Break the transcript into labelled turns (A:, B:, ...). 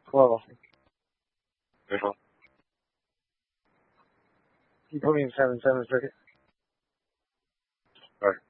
A: Hello.
B: 你好。
A: You put me in 7-7 circuit.
B: Alright.